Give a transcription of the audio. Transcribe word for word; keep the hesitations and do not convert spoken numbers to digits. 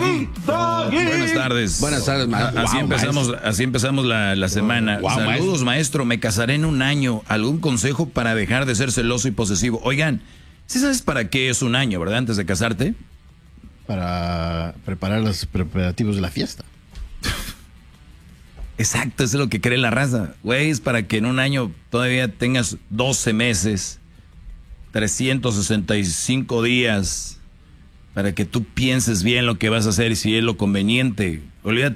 Doggy, Doggy. Buenas tardes. Buenas tardes, maestro. Así Wow, empezamos, maestro. así empezamos la, la semana. Wow, Saludos, maestro. maestro. Me casaré en un año. ¿Algún consejo para dejar de ser celoso y posesivo? Oigan, ¿sí sabes para qué es un año, verdad? Antes de casarte. Para preparar los preparativos de la fiesta. Exacto, eso es lo que cree la raza. Güey, es para que en un año todavía tengas doce meses, trescientos sesenta y cinco días, para que tú pienses bien lo que vas a hacer y si es lo conveniente. Olvídate